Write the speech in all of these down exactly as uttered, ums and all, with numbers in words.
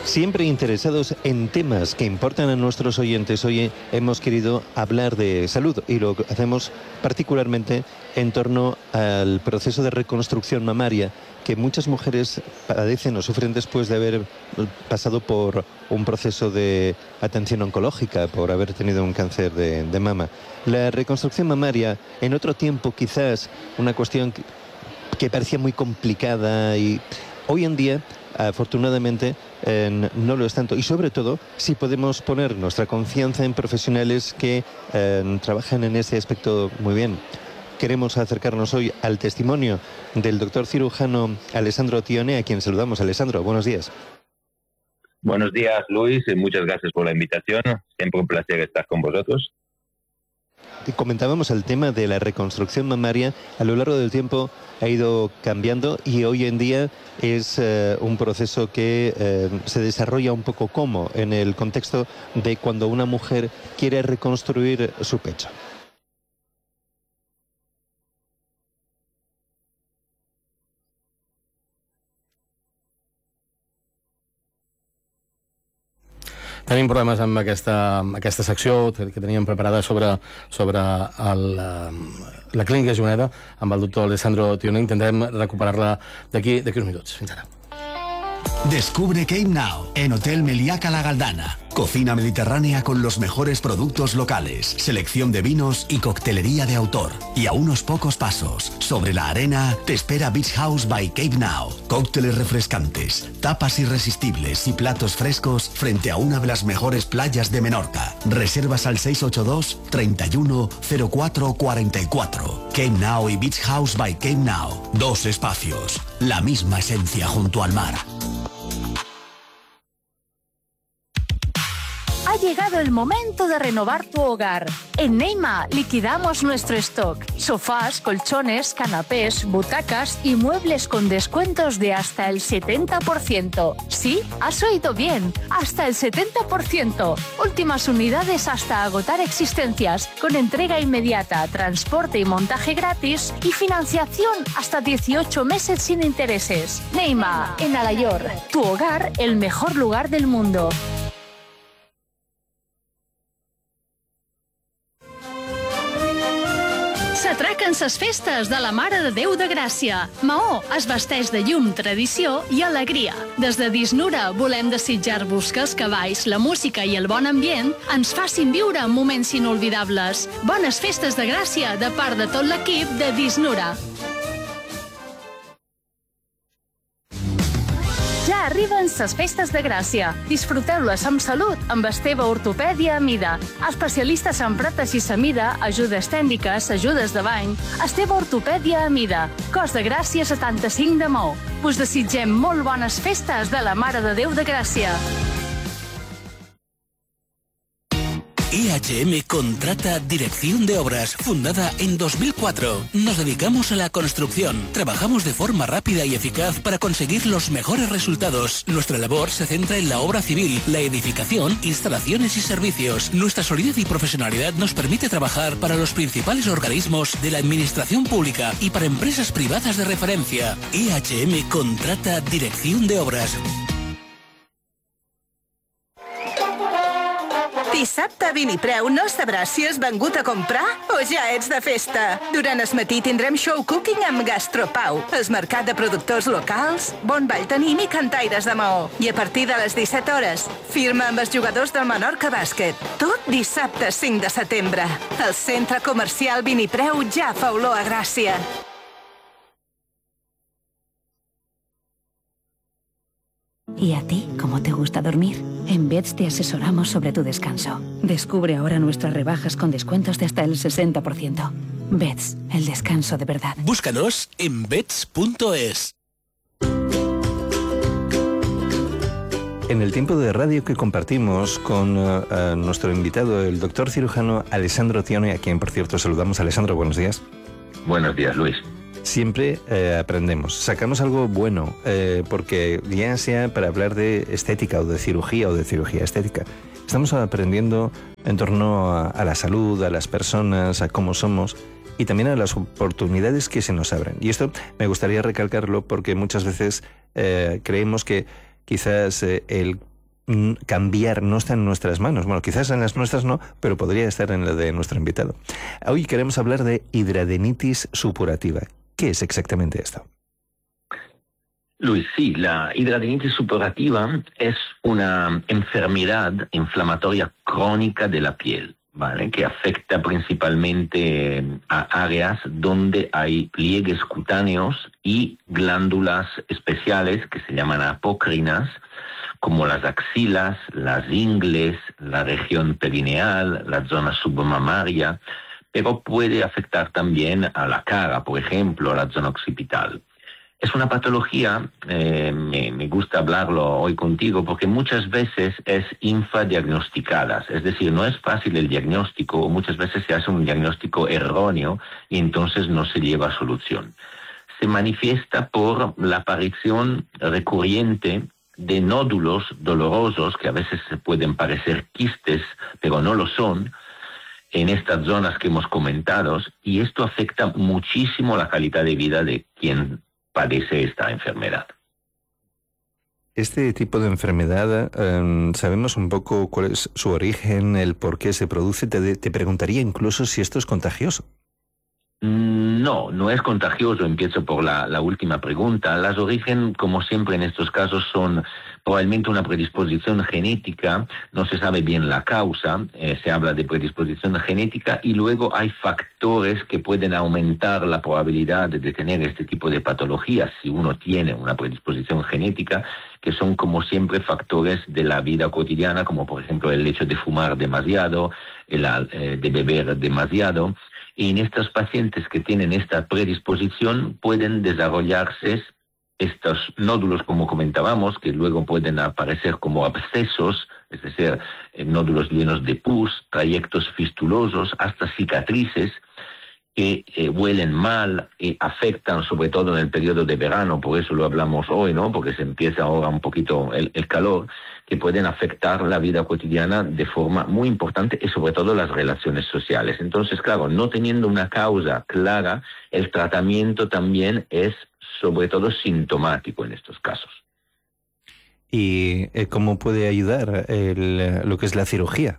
Siempre interesados en temas que importan a nuestros oyentes, hoy hemos querido hablar de salud y lo hacemos particularmente en torno al proceso de reconstrucción mamaria que muchas mujeres padecen o sufren después de haber pasado por un proceso de atención oncológica, por haber tenido un cáncer de, de mama. La reconstrucción mamaria, en otro tiempo quizás una cuestión que, que parecía muy complicada, y hoy en día afortunadamente eh, no lo es tanto, y sobre todo si podemos poner nuestra confianza en profesionales que eh, trabajan en ese aspecto muy bien. Queremos acercarnos hoy al testimonio del doctor cirujano Alessandro Tione, a quien saludamos. Alessandro, buenos días. Buenos días, Luis, y muchas gracias por la invitación. Siempre un placer estar con vosotros. Comentábamos el tema de la reconstrucción mamaria. A lo largo del tiempo ha ido cambiando y hoy en día es eh, un proceso que eh, se desarrolla un poco como en el contexto de cuando una mujer quiere reconstruir su pecho. Tenim problemes amb aquesta, aquesta secció que teníem preparada sobre, sobre el, la clínica Juneda amb el doctor Alessandro Tione. Intentarem recuperar-la d'aquí d'aquí uns minuts. Fins ara. Descubre Cape Now en Hotel Meliaca La Galdana. Cocina mediterránea con los mejores productos locales, selección de vinos y coctelería de autor. Y a unos pocos pasos, sobre la arena, te espera Beach House by Cape Now. Cócteles refrescantes, tapas irresistibles y platos frescos frente a una de las mejores playas de Menorca. Reservas al seis ocho dos, treinta y uno, cero cuatro cuarenta y cuatro. Cape Now y Beach House by Cape Now. Dos espacios, la misma esencia junto al mar. Ha llegado el momento de renovar tu hogar. En Neima liquidamos nuestro stock. Sofás, colchones, canapés, butacas y muebles con descuentos de hasta el setenta por ciento. Sí, has oído bien, hasta el setenta por ciento. Últimas unidades hasta agotar existencias, con entrega inmediata, transporte y montaje gratis y financiación hasta dieciocho meses sin intereses. Neima, en Alayor, tu hogar, el mejor lugar del mundo. S'atraquen ses festes de la Mare de Déu de Gràcia. Maó es vesteix de llum, tradició i alegria. Des de Disnura volem desitjar-vos que els cavalls, la música i el bon ambient ens facin viure moments inolvidables. Bones festes de Gràcia de part de tot l'equip de Disnura. Ja arriben ses festes de Gràcia. Disfruteu-les amb salut amb Esteve Ortopèdia Amida. Especialistes en pròtesis Amida, ajudes tècniques, ajudes de bany. Esteve Ortopèdia Amida. Cos de Gràcia setanta-cinc de Maó. Us desitgem molt bones festes de la Mare de Déu de Gràcia. E H M contrata Dirección de Obras, fundada en dos mil cuatro. Nos dedicamos a la construcción. Trabajamos de forma rápida y eficaz para conseguir los mejores resultados. Nuestra labor se centra en la obra civil, la edificación, instalaciones y servicios. Nuestra solidez y profesionalidad nos permite trabajar para los principales organismos de la administración pública y para empresas privadas de referencia. E H M contrata Dirección de Obras. Dissabte a Vinipreu no sabràs si has vengut a comprar o ja ets de festa. Durant el matí tindrem show cooking amb Gastropau, el mercat de productors locals, bon ball tenim i cantaires de Maó. I a partir de les disset hores, firma amb els jugadors del Menorca Bàsquet. Tot dissabte cinc de setembre. El centre comercial Vinipreu ja fa olor a Gràcia. ¿Y a ti, cómo te gusta dormir? En Beds te asesoramos sobre tu descanso. Descubre ahora nuestras rebajas con descuentos de hasta el sesenta por ciento. Beds, el descanso de verdad. Búscanos en beds punto es. En el tiempo de radio que compartimos con uh, nuestro invitado, el doctor cirujano Alessandro Tione, a quien, por cierto, saludamos. Alessandro, buenos días. Buenos días, Luis. Siempre eh, aprendemos, sacamos algo bueno, eh, porque ya sea para hablar de estética o de cirugía o de cirugía estética, estamos aprendiendo en torno a, a la salud, a las personas, a cómo somos y también a las oportunidades que se nos abren. Y esto me gustaría recalcarlo porque muchas veces eh, creemos que quizás eh, el mm, cambiar no está en nuestras manos. Bueno, quizás en las nuestras no, pero podría estar en la de nuestro invitado. Hoy queremos hablar de hidradenitis supurativa. ¿Qué es exactamente esto? Luis, sí, la hidradenitis supurativa es una enfermedad inflamatoria crónica de la piel, ¿vale? Que afecta principalmente a áreas donde hay pliegues cutáneos y glándulas especiales que se llaman apócrinas, como las axilas, las ingles, la región perineal, la zona submamaria, pero puede afectar también a la cara, por ejemplo, a la zona occipital. Es una patología, eh, me, me gusta hablarlo hoy contigo, porque muchas veces es infradiagnosticada, es decir, no es fácil el diagnóstico, o muchas veces se hace un diagnóstico erróneo y entonces no se lleva a solución. Se manifiesta por la aparición recurrente de nódulos dolorosos, que a veces se pueden parecer quistes, pero no lo son, en estas zonas que hemos comentado, y esto afecta muchísimo la calidad de vida de quien padece esta enfermedad. Este tipo de enfermedad, eh, ¿sabemos un poco cuál es su origen, el por qué se produce? Te, te preguntaría incluso si esto es contagioso. No, no es contagioso. Empiezo por la, la última pregunta. Las origen, como siempre en estos casos, son probablemente una predisposición genética. No se sabe bien la causa. Eh, se habla de predisposición genética y luego hay factores que pueden aumentar la probabilidad de tener este tipo de patologías si uno tiene una predisposición genética, que son como siempre factores de la vida cotidiana, como por ejemplo el hecho de fumar demasiado, el, eh, de beber demasiado. Y en estos pacientes que tienen esta predisposición pueden desarrollarse estos nódulos, como comentábamos, que luego pueden aparecer como abscesos, es decir, eh, nódulos llenos de pus, trayectos fistulosos, hasta cicatrices que eh, huelen mal y afectan sobre todo en el periodo de verano, por eso lo hablamos hoy, ¿no? Porque se empieza ahora un poquito el, el calor, que pueden afectar la vida cotidiana de forma muy importante y sobre todo las relaciones sociales. Entonces, claro, no teniendo una causa clara, el tratamiento también es sobre todo sintomático en estos casos. ¿Y eh, cómo puede ayudar el, lo que es la cirugía?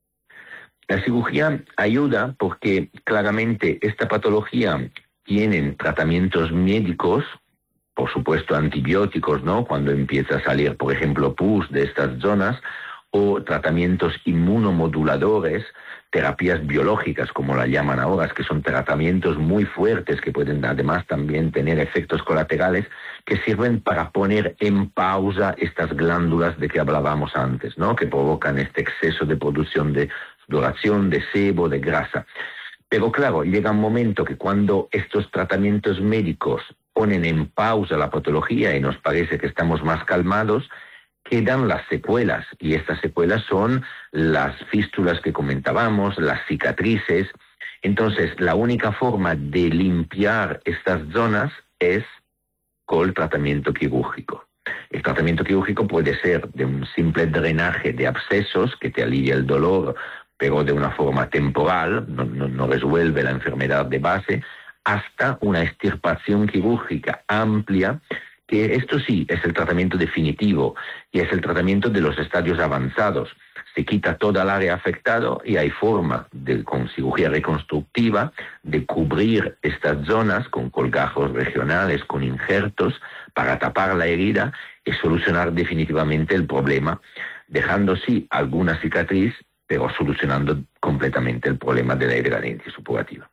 La cirugía ayuda porque claramente esta patología tiene tratamientos médicos, por supuesto antibióticos, ¿no? Cuando empieza a salir, por ejemplo, pus de estas zonas, o tratamientos inmunomoduladores, terapias biológicas, como la llaman ahora, que son tratamientos muy fuertes que pueden además también tener efectos colaterales que sirven para poner en pausa estas glándulas de que hablábamos antes, ¿no? Que provocan este exceso de producción de sudoración, de sebo, de grasa. Pero claro, llega un momento que cuando estos tratamientos médicos ponen en pausa la patología y nos parece que estamos más calmados, quedan las secuelas, y estas secuelas son las fístulas que comentábamos, las cicatrices. Entonces, la única forma de limpiar estas zonas es con el tratamiento quirúrgico. El tratamiento quirúrgico puede ser de un simple drenaje de abscesos que te alivia el dolor, pero de una forma temporal, no, no, no resuelve la enfermedad de base, hasta una extirpación quirúrgica amplia, que esto sí es el tratamiento definitivo y es el tratamiento de los estadios avanzados. Se quita toda el área afectada y hay forma, de, con cirugía reconstructiva, de cubrir estas zonas con colgajos regionales, con injertos, para tapar la herida y solucionar definitivamente el problema, dejando sí alguna cicatriz, pero solucionando completamente el problema de la hidradenitis supurativa.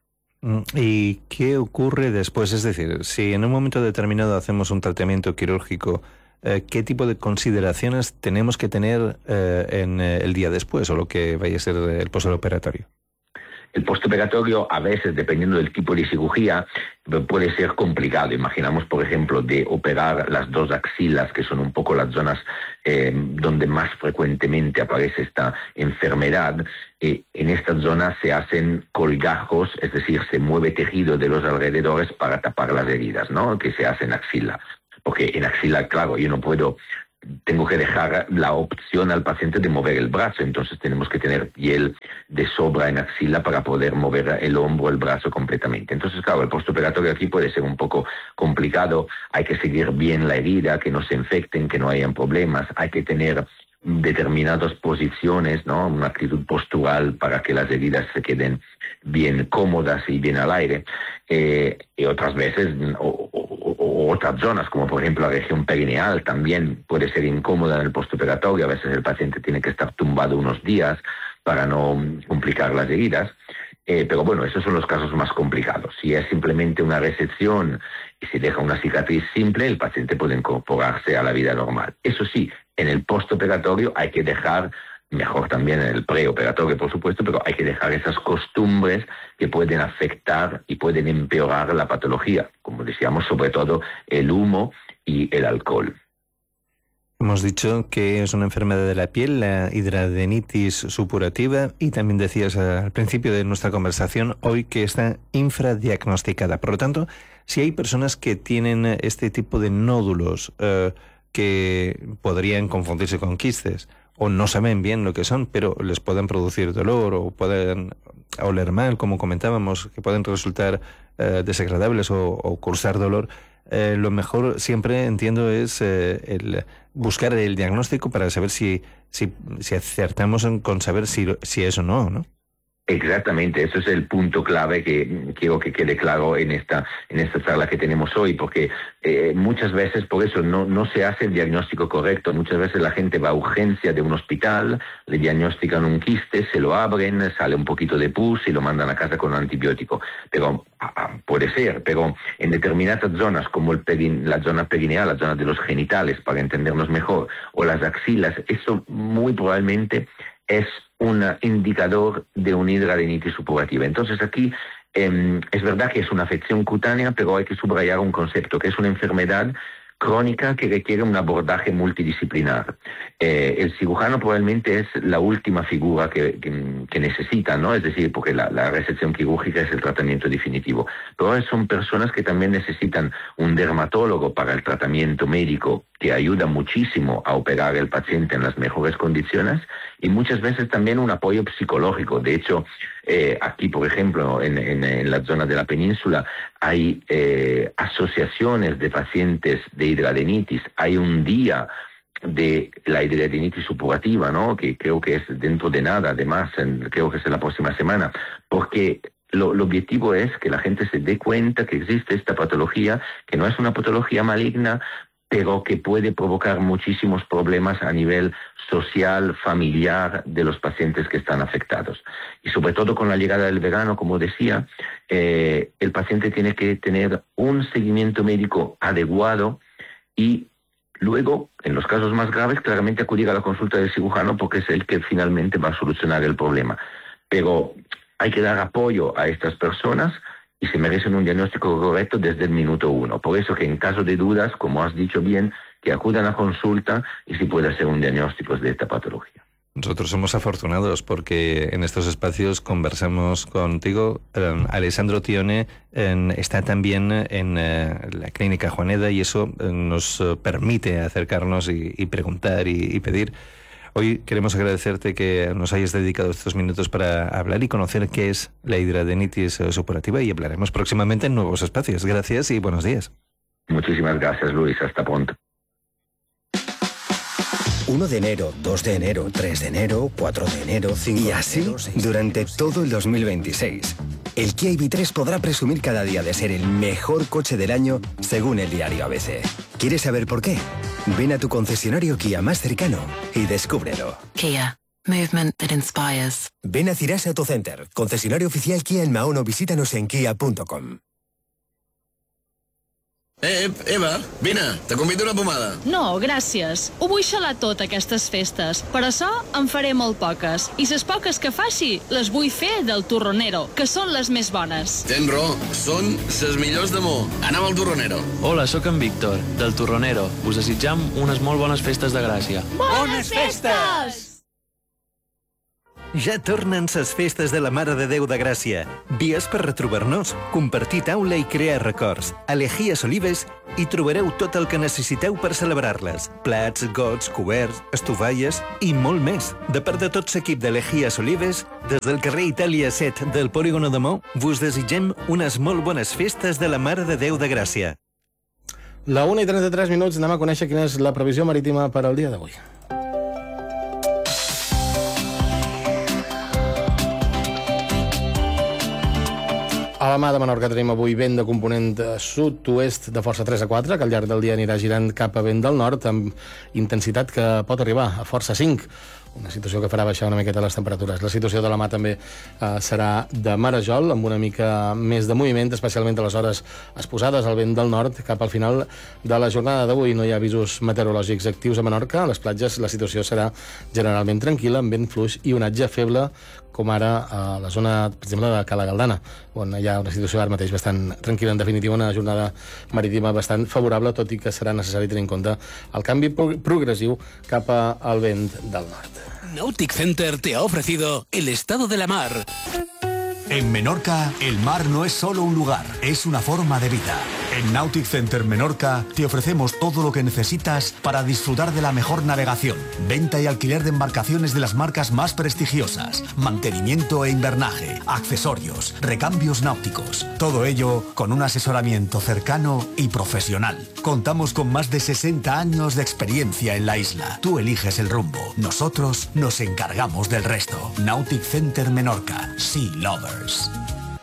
¿Y qué ocurre después? Es decir, si en un momento determinado hacemos un tratamiento quirúrgico, eh, ¿qué tipo de consideraciones tenemos que tener eh, en eh, el día después o lo que vaya a ser el postoperatorio? El postoperatorio, a veces, dependiendo del tipo de cirugía, puede ser complicado. Imaginamos, por ejemplo, de operar las dos axilas, que son un poco las zonas eh, donde más frecuentemente aparece esta enfermedad. Eh, en estas zonas se hacen colgajos, es decir, se mueve tejido de los alrededores para tapar las heridas, ¿no? Que se hace en axila. Porque en axila, claro, yo no puedo... tengo que dejar la opción al paciente de mover el brazo, entonces tenemos que tener piel de sobra en axila para poder mover el hombro, el brazo completamente. Entonces, claro, el postoperatorio aquí puede ser un poco complicado, hay que seguir bien la herida, que no se infecten, que no hayan problemas, hay que tener determinadas posiciones, ¿no? Una actitud postural para que las heridas se queden bien cómodas y bien al aire. Eh, y otras veces, o, o, o otras zonas, como por ejemplo la región perineal, también puede ser incómoda en el postoperatorio. A veces el paciente tiene que estar tumbado unos días para no complicar las heridas. Eh, pero bueno, esos son los casos más complicados. Si es simplemente una resección y se deja una cicatriz simple, el paciente puede incorporarse a la vida normal. Eso sí, en el postoperatorio hay que dejar, mejor también en el preoperatorio, por supuesto, pero hay que dejar esas costumbres que pueden afectar y pueden empeorar la patología, como decíamos, sobre todo el humo y el alcohol. Hemos dicho que es una enfermedad de la piel, la hidradenitis supurativa, y también decías al principio de nuestra conversación hoy que está infradiagnosticada. Por lo tanto, si hay personas que tienen este tipo de nódulos eh, que podrían confundirse con quistes, o no saben bien lo que son, pero les pueden producir dolor o pueden oler mal, como comentábamos, que pueden resultar eh, desagradables o, o causar dolor, eh, lo mejor siempre, entiendo, es eh, el buscar el diagnóstico para saber si, si, si acertamos en, con saber si, si es o no, ¿no? Exactamente, eso es el punto clave que quiero que quede claro en esta en esta charla que tenemos hoy, porque eh, muchas veces por eso no, no se hace el diagnóstico correcto. Muchas veces la gente va a urgencia de un hospital, le diagnostican un quiste, se lo abren, sale un poquito de pus y lo mandan a casa con un antibiótico. Pero ah, puede ser, pero en determinadas zonas como el perin, la zona perineal, la zona de los genitales, para entendernos mejor, o las axilas, eso muy probablemente es un indicador de una hidradenitis supurativa. Entonces aquí eh, es verdad que es una afección cutánea, pero hay que subrayar un concepto, que es una enfermedad crónica que requiere un abordaje multidisciplinar. Eh, el cirujano probablemente es la última figura que, que, que necesita, ¿no? Es decir, porque la, la resección quirúrgica es el tratamiento definitivo. Pero son personas que también necesitan un dermatólogo para el tratamiento médico, que ayuda muchísimo a operar al paciente en las mejores condiciones, y muchas veces también un apoyo psicológico. De hecho, eh, aquí, por ejemplo, en, en, en la zona de la península, hay eh, asociaciones de pacientes de hidradenitis. Hay un día de la hidradenitis supurativa, ¿no? Que creo que es dentro de nada, además, en, creo que es en la próxima semana, porque Lo, el objetivo es que la gente se dé cuenta que existe esta patología, que no es una patología maligna, pero que puede provocar muchísimos problemas a nivel social, familiar de los pacientes que están afectados. Y sobre todo con la llegada del verano, como decía, eh, el paciente tiene que tener un seguimiento médico adecuado y luego, en los casos más graves, claramente acudir a la consulta del cirujano, porque es el que finalmente va a solucionar el problema. Pero hay que dar apoyo a estas personas y se merecen un diagnóstico correcto desde el minuto uno. Por eso que en caso de dudas, como has dicho bien, que acudan a consulta y se puede hacer un diagnóstico de esta patología. Nosotros somos afortunados porque en estos espacios conversamos contigo. Eh, Alessandro Tione eh, está también en eh, la Clínica Juaneda y eso eh, nos permite acercarnos y, y preguntar y, y pedir. Hoy queremos agradecerte que nos hayas dedicado estos minutos para hablar y conocer qué es la hidradenitis supurativa, y hablaremos próximamente en nuevos espacios. Gracias y buenos días. Muchísimas gracias, Luis. Hasta pronto. uno de enero, dos de enero, tres de enero, cuatro de enero, cinco de enero... Y así durante todo el dos mil veintiséis. El Kia I V tres podrá presumir cada día de ser el mejor coche del año según el diario A B C. ¿Quieres saber por qué? Ven a tu concesionario Kia más cercano y descúbrelo. Kia. Movement that inspires. Ven a Cirasa Auto Center, concesionario oficial Kia en Mahón, o visítanos en kia punto com. Eh, Eva, vine, te convido una pomada. No, gràcies. Ho vull xalar tot, aquestes festes. Per això en faré molt poques. I les poques que faci, les vull fer del Turronero, que són les més bones. Tens raó, són les millors de Mo. Anem al Turronero. Hola, sóc en Víctor, del Turronero. Us desitjam unes molt bones festes de Gràcia. Bones festes! Ja tornen ses festes de la Mare de Déu de Gràcia. Vies per retrobar-nos, compartir taula i crear records. A Legies Olives hi trobareu tot el que necessiteu per celebrar-les. Plats, gots, coberts, estovalles i molt més. De part de tot l'equip de Legies Olives, des del carrer Itàlia set del Polígono de Mou, vos desitgem unes molt bones festes de la Mare de Déu de Gràcia. La una i trenta-tres minuts, anem a conèixer quina és la previsió marítima per al dia d'avui. A la mà de Menorca tenim avui vent de component sud-oest de força tres a quatre, que al llarg del dia anirà girant cap a vent del nord, amb intensitat que pot arribar a força cinc. Una situació que farà baixar una miqueta les temperatures. La situació de la mà també eh, serà de marejol, amb una mica més de moviment, especialment a les hores exposades al vent del nord. Cap al final de la jornada d'avui no hi ha avisos meteorològics actius a Menorca. A les platges la situació serà generalment tranquil·la, amb vent fluix i onatge feble, com ara a la zona, per exemple, de Cala Galdana, on hi ha una situació ara mateix bastant tranquil·la. En definitiva, una jornada marítima bastant favorable, tot i que serà necessari tenir en compte el canvi progressiu cap al vent del nord. Nautic Center te ha ofrecido el estado de la mar. En Menorca, el mar no es solo un lugar, es una forma de vida. En Nautic Center Menorca te ofrecemos todo lo que necesitas para disfrutar de la mejor navegación, venta y alquiler de embarcaciones de las marcas más prestigiosas, mantenimiento e invernaje, accesorios, recambios náuticos. Todo ello con un asesoramiento cercano y profesional. Contamos con más de sesenta años de experiencia en la isla. Tú eliges el rumbo, nosotros nos encargamos del resto. Nautic Center Menorca, Sea Lovers.